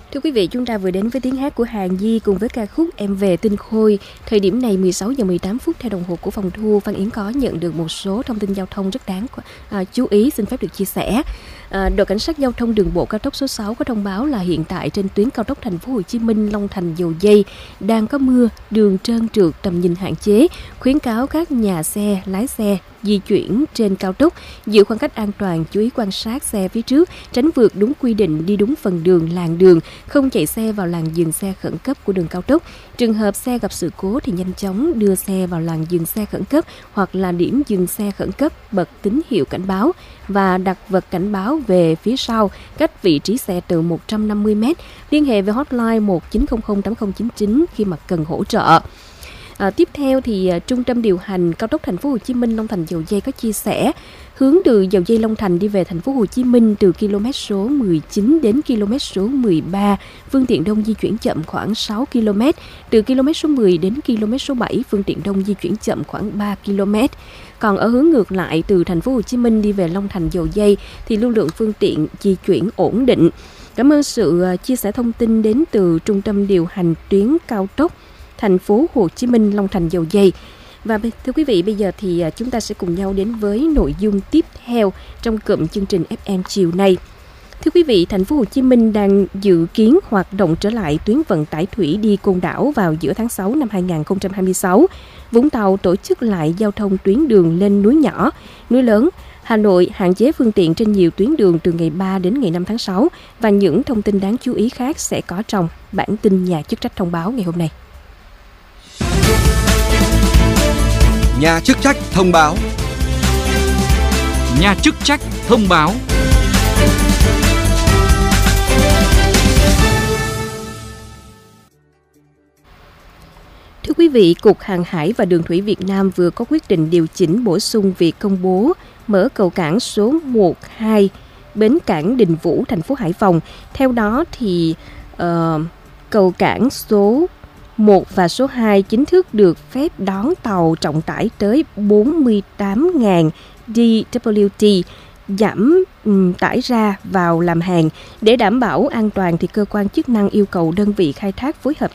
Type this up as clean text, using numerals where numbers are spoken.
Thưa quý vị, chúng ta vừa đến với tiếng hát của Hàn Di cùng với ca khúc Em Về Tinh Khôi. Thời điểm này 16 giờ 18 phút theo đồng hồ của phòng thu, Phan Yến có nhận được một số thông tin giao thông rất đáng chú ý, xin phép được chia sẻ. Đội cảnh sát giao thông đường bộ cao tốc số 6 có thông báo là hiện tại trên tuyến cao tốc Thành phố Hồ Chí Minh Long Thành Dầu Giây đang có mưa, đường trơn trượt, tầm nhìn hạn chế, khuyến cáo các nhà xe, lái xe di chuyển trên cao tốc giữ khoảng cách an toàn, chú ý quan sát xe phía trước, tránh vượt đúng quy định, đi đúng phần đường, làn đường, không chạy xe vào làn dừng xe khẩn cấp của đường cao tốc. Trường hợp xe gặp sự cố thì nhanh chóng đưa xe vào làn dừng xe khẩn cấp hoặc là điểm dừng xe khẩn cấp, bật tín hiệu cảnh báo và đặt vật cảnh báo về phía sau cách vị trí xe từ 150 m. Liên hệ về hotline 1900 8099 khi mà cần hỗ trợ. Tiếp theo thì Trung tâm điều hành cao tốc Thành phố Hồ Chí Minh Long Thành Dầu Giây có chia sẻ hướng từ Dầu Giây Long Thành đi về Thành phố Hồ Chí Minh từ km số 19 đến km số 13, phương tiện đông di chuyển chậm khoảng 6 km, từ km số 10 đến km số 7, phương tiện đông di chuyển chậm khoảng 3 km. Còn ở hướng ngược lại từ Thành phố Hồ Chí Minh đi về Long Thành Dầu Giây thì lưu lượng phương tiện di chuyển ổn định. Cảm ơn sự chia sẻ thông tin đến từ Trung tâm điều hành tuyến cao tốc Thành phố Hồ Chí Minh Long Thành Dầu Giây. Và thưa quý vị, bây giờ thì chúng ta sẽ cùng nhau đến với nội dung tiếp theo trong cụm chương trình FM chiều nay. Thưa quý vị, Thành phố Hồ Chí Minh đang dự kiến hoạt động trở lại tuyến vận tải thủy đi Côn Đảo vào giữa tháng 6 năm 2026. Vũng Tàu tổ chức lại giao thông tuyến đường lên núi nhỏ, núi lớn. Hà Nội hạn chế phương tiện trên nhiều tuyến đường từ ngày 3 đến ngày 5 tháng 6 và những thông tin đáng chú ý khác sẽ có trong bản tin nhà chức trách thông báo ngày hôm nay. Nhà chức trách thông báo. Nhà chức trách thông báo. Thưa quý vị, Cục Hàng hải và Đường thủy Việt Nam vừa có quyết định điều chỉnh bổ sung việc công bố mở cầu cảng số 12 bến cảng Đình Vũ, thành phố Hải Phòng. Theo đó thì cầu cảng số 1 và số 2 chính thức được phép đón tàu trọng tải tới 48.000 DWT, giảm tải ra vào làm hàng. Để đảm bảo an toàn thì cơ quan chức năng yêu cầu đơn vị khai thác phối hợp